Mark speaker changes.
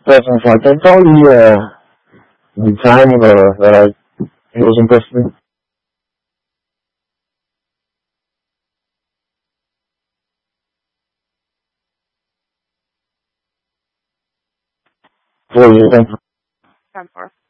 Speaker 1: Doesn't like I told you the time that it was impressed me. For you, thank you.
Speaker 2: 10-4.